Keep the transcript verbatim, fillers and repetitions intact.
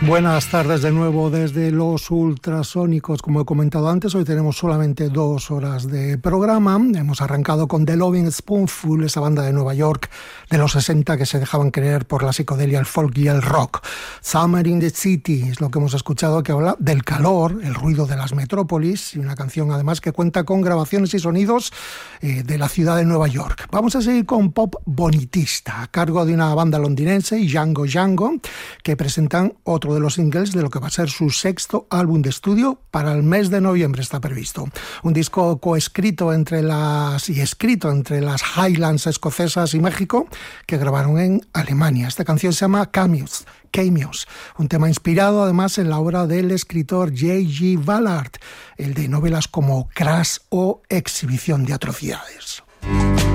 Buenas tardes de nuevo desde los ultrasónicos. Como he comentado antes, hoy tenemos solamente dos horas de programa. Hemos arrancado con The Loving Spoonful, esa banda de Nueva York de los sesenta que se dejaban creer por la psicodelia, el folk y el rock. Summer in the City es lo que hemos escuchado, que habla del calor, el ruido de las metrópolis, y una canción además que cuenta con grabaciones y sonidos eh, de la ciudad de Nueva York. Vamos a seguir con pop bonitista, a cargo de una banda londinense, Django Django, que presentan otro de los singles de lo que va a ser su sexto álbum de estudio. Para el mes de noviembre está previsto. Un disco coescrito entre las y escrito entre las Highlands escocesas y México, que grabaron en Alemania. Esta canción se llama Cameos, Cameos, un tema inspirado además en la obra del escritor J G Ballard, el de novelas como Crash o Exhibición de atrocidades.